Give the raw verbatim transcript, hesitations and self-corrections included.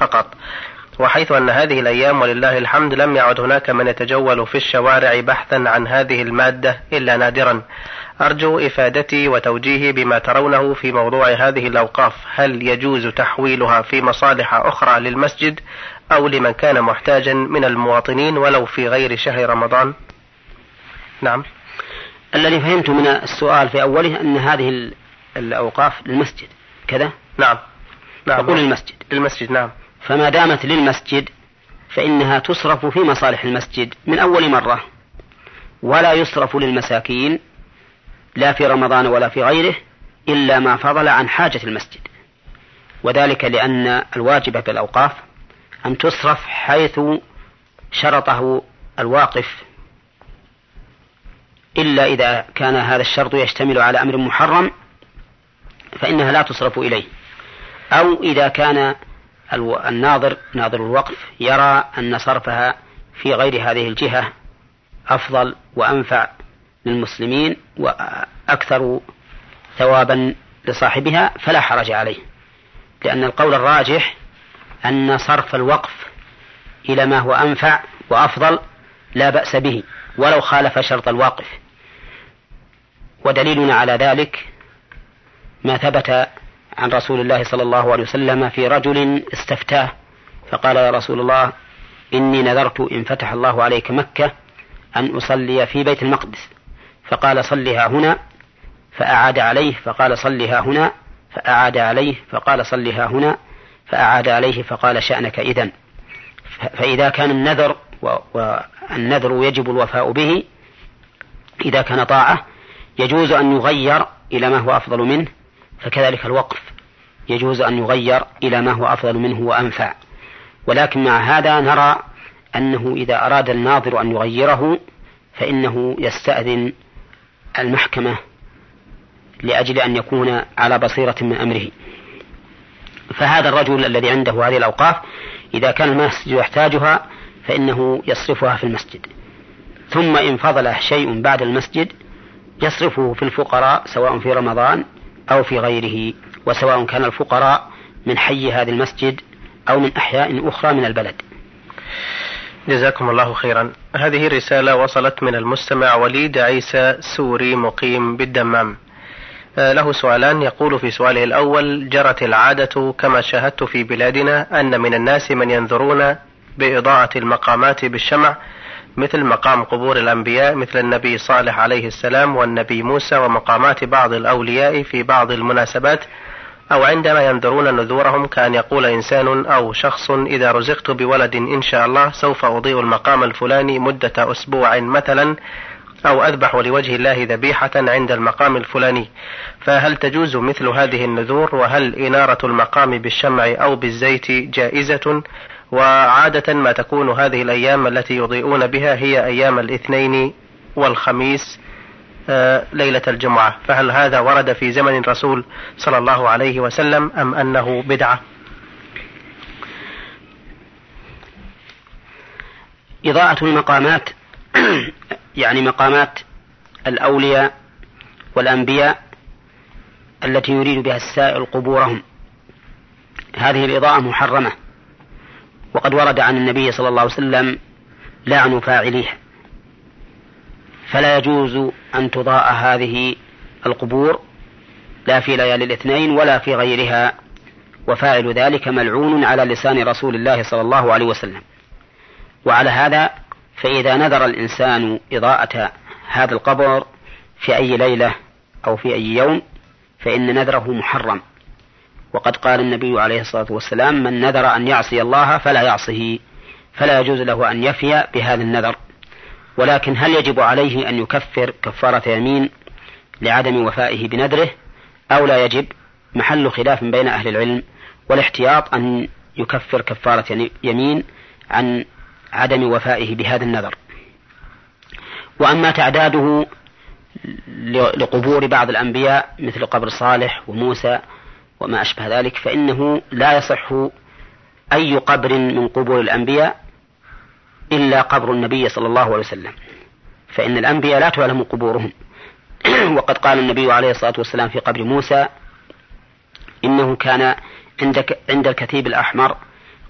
فقط. وحيث أن هذه الأيام ولله الحمد لم يعد هناك من يتجول في الشوارع بحثا عن هذه المادة إلا نادرا، أرجو إفادتي وتوجيهي بما ترونه في موضوع هذه الأوقاف، هل يجوز تحويلها في مصالح أخرى للمسجد أو لمن كان محتاجا من المواطنين ولو في غير شهر رمضان؟ نعم. الذي فهمت من السؤال في أوله أن هذه الأوقاف للمسجد كذا؟ نعم. نعم. تقول للمسجد. للمسجد نعم. فما دامت للمسجد فإنها تصرف في مصالح المسجد من أول مرة، ولا يصرف للمساكين لا في رمضان ولا في غيره إلا ما فضل عن حاجة المسجد، وذلك لأن الواجب في الأوقاف أن تصرف حيث شرطه الواقف، إلا إذا كان هذا الشرط يشتمل على أمر محرم فإنها لا تصرف إليه، أو إذا كان الناظر ناظر الوقف يرى أن صرفها في غير هذه الجهة أفضل وأنفع للمسلمين وأكثر ثوابا لصاحبها فلا حرج عليه، لأن القول الراجح أن صرف الوقف إلى ما هو أنفع وأفضل لا بأس به ولو خالف شرط الواقف. ودليلنا على ذلك ما ثبت عن رسول الله صلى الله عليه وسلم في رجل استفتاه فقال: يا رسول الله، إني نذرت إن فتح الله عليك مكة أن أصلي في بيت المقدس، فقال: صلها هنا، فأعاد عليه، فقال: صلها هنا، فأعاد عليه، فقال: صلها هنا، فأعاد عليه، فقال: شأنك إذن. فإذا كان النذر والنذر يجب الوفاء به إذا كان طاعة يجوز أن يغير إلى ما هو أفضل منه، فكذلك الوقف يجوز أن يغير إلى ما هو أفضل منه وأنفع. ولكن مع هذا نرى أنه إذا أراد الناظر أن يغيره فإنه يستأذن المحكمة لأجل أن يكون على بصيرة من أمره. فهذا الرجل الذي عنده هذه الأوقاف إذا كان المسجد يحتاجها فإنه يصرفها في المسجد، ثم إن فضل شيء بعد المسجد يصرفه في الفقراء سواء في رمضان أو في غيره، وسواء كان الفقراء من حي هذا المسجد أو من أحياء أخرى من البلد. جزاكم الله خيرا. هذه رسالة وصلت من المستمع وليد عيسى سوري مقيم بالدمام، له سؤالان. يقول في سؤاله الأول: جرت العادة كما شاهدت في بلادنا أن من الناس من ينذرون بإضاءة المقامات بالشمع مثل مقام قبور الأنبياء مثل النبي صالح عليه السلام والنبي موسى ومقامات بعض الأولياء في بعض المناسبات، أو عندما ينذرون نذورهم كأن يقول إنسان أو شخص: إذا رزقت بولد إن شاء الله سوف أضيء المقام الفلاني مدة أسبوع مثلا، أو أذبح لوجه الله ذبيحة عند المقام الفلاني. فهل تجوز مثل هذه النذور؟ وهل إنارة المقام بالشمع أو بالزيت جائزة؟ وعادة ما تكون هذه الأيام التي يضيئون بها هي أيام الاثنين والخميس آه ليلة الجمعة، فهل هذا ورد في زمن الرسول صلى الله عليه وسلم أم أنه بدعة؟ إضاءة المقامات يعني مقامات الأولياء والأنبياء التي يريد بها السائل قبورهم، هذه الإضاءة محرمة، وقد ورد عن النبي صلى الله عليه وسلم لعن فاعليها، فلا يجوز أن تضاء هذه القبور لا في ليالي الاثنين ولا في غيرها، وفاعل ذلك ملعون على لسان رسول الله صلى الله عليه وسلم. وعلى هذا فإذا نذر الإنسان إضاءة هذا القبر في أي ليلة أو في أي يوم فإن نذره محرم، وقد قال النبي عليه الصلاة والسلام: من نذر أن يعصي الله فلا يعصه، فلا يجوز له أن يفي بهذا النذر. ولكن هل يجب عليه أن يكفر كفارة يمين لعدم وفائه بنذره أو لا يجب؟ محل خلاف بين أهل العلم، والاحتياط أن يكفر كفارة يمين عن عدم وفائه بهذا النذر. وأما تعداده لقبور بعض الأنبياء مثل قبر صالح وموسى وما أشبه ذلك فإنه لا يصح أي قبر من قبور الأنبياء إلا قبر النبي صلى الله عليه وسلم، فإن الأنبياء لا تعلم قبورهم. وقد قال النبي عليه الصلاة والسلام في قبر موسى: إنه كان عند عند الكثيب الأحمر